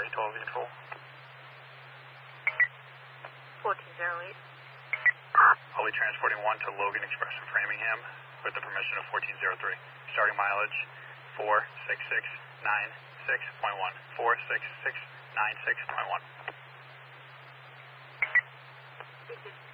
12 control. 1408. I'll be transporting 1 to Logan Express in Framingham with the permission of 1403. Starting mileage 46696.1. 46696.1.